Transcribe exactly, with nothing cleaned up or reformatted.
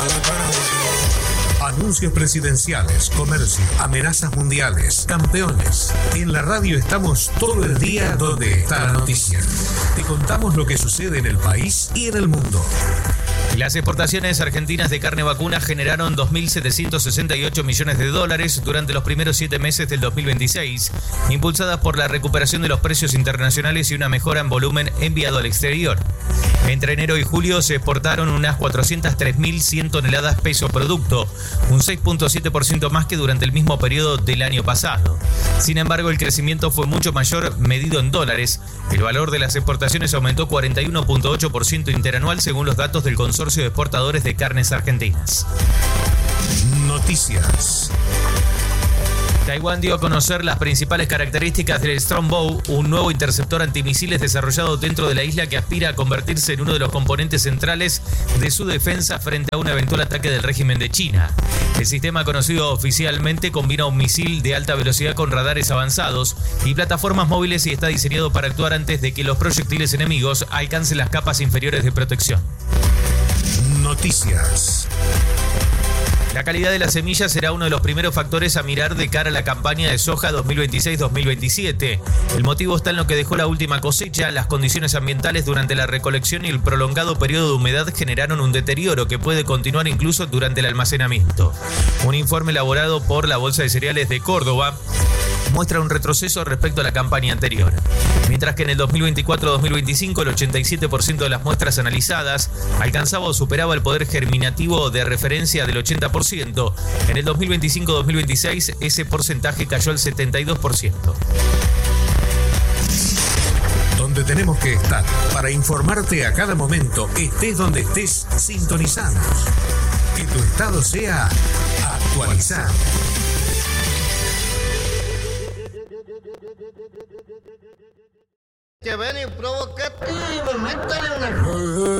Anuncios presidenciales, comercio, amenazas mundiales, campeones. En la radio estamos todo el día donde está la noticia. Te contamos lo que sucede en el país y en el mundo. Las exportaciones argentinas de carne vacuna generaron dos mil setecientos sesenta y ocho millones de dólares durante los primeros siete meses del dos mil veintiséis, impulsadas por la recuperación de los precios internacionales y una mejora en volumen enviado al exterior. Entre enero y julio se exportaron unas cuatrocientas tres mil cien toneladas peso producto, un seis punto siete por ciento más que durante el mismo periodo del año pasado. Sin embargo, el crecimiento fue mucho mayor medido en dólares. El valor de las exportaciones aumentó cuarenta y uno punto ocho por ciento interanual según los datos del Consorcio de Exportadores de Carnes Argentinas. Noticias. Taiwán dio a conocer las principales características del Strongbow, un nuevo interceptor antimisiles desarrollado dentro de la isla que aspira a convertirse en uno de los componentes centrales de su defensa frente a un eventual ataque del régimen de China. El sistema, conocido oficialmente, combina un misil de alta velocidad con radares avanzados y plataformas móviles y está diseñado para actuar antes de que los proyectiles enemigos alcancen las capas inferiores de protección. Noticias. La calidad de las semillas será uno de los primeros factores a mirar de cara a la campaña de soja dos mil veintiséis dos mil veintisiete. El motivo está en lo que dejó la última cosecha. Las condiciones ambientales durante la recolección y el prolongado periodo de humedad generaron un deterioro que puede continuar incluso durante el almacenamiento. Un informe elaborado por la Bolsa de Cereales de Córdoba muestra un retroceso respecto a la campaña anterior. Mientras que en el dos mil veinticuatro dos mil veinticinco el ochenta y siete por ciento de las muestras analizadas alcanzaba o superaba el poder germinativo de referencia del ochenta por ciento, en el dos mil veinticinco dos mil veintiséis ese porcentaje cayó al setenta y dos por ciento. Donde tenemos que estar para informarte a cada momento, estés donde estés, sintonizanos. Que tu estado sea actualizado. Que ven y provocativa, métale una...